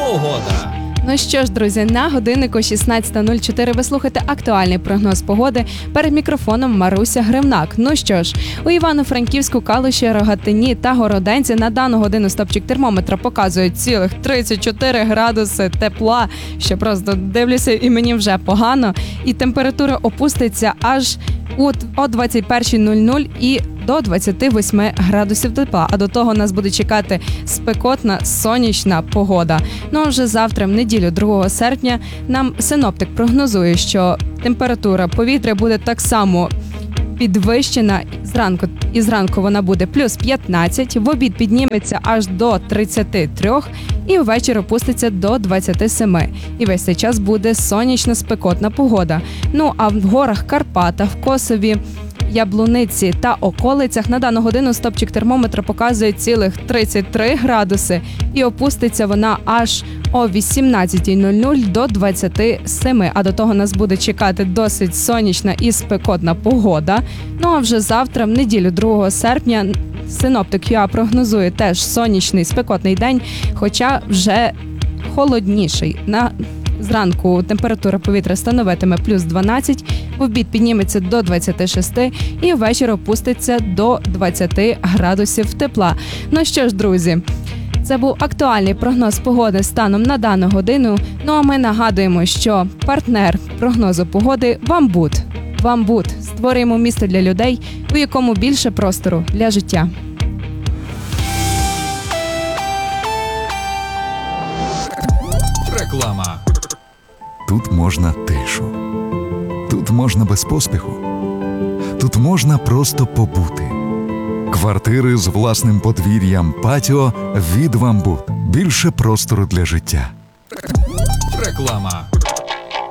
погода. Ну що ж, друзі, на годиннику 16:04 ви слухаєте актуальний прогноз погоди. Перед мікрофоном Маруся Гривнак. Ну що ж, у Івано-Франківську, Калуші, Рогатині та Городенці на дану годину стопчик термометра показує цілих 34 градуси тепла, що просто дивлюся і мені вже погано. І температура опуститься аж о 21:00 і до 28 градусів тепла. А до того нас буде чекати спекотна сонячна погода. Ну а вже завтра, в неділю, 2 серпня, нам синоптик прогнозує, що температура повітря буде так само підвищена. Зранку вона буде плюс 15, в обід підніметься аж до 33 і ввечері опуститься до 27. І весь цей час буде сонячно спекотна погода. Ну а в горах Карпатах, в Косові, Яблуниці та околицях на дану годину стопчик термометра показує цілих 33 градуси і опуститься вона аж о 18:00 до 27. А до того нас буде чекати досить сонячна і спекотна погода. Ну а вже завтра, в неділю, 2 серпня, синоптик ЮА прогнозує теж сонячний спекотний день, хоча вже холодніший. Зранку температура повітря становитиме плюс 12, в обід підніметься до 26 і ввечері опуститься до 20 градусів тепла. Ну що ж, друзі, це був актуальний прогноз погоди станом на дану годину. Ну а ми нагадуємо, що партнер прогнозу погоди «Вамбут». «Вамбут» – створюємо місто для людей, у якому більше простору для життя. Реклама. Тут можна тишу. Тут можна без поспіху. Тут можна просто побути. Квартири з власним подвір'ям, патіо від «Вамбут». Більше простору для життя. Реклама.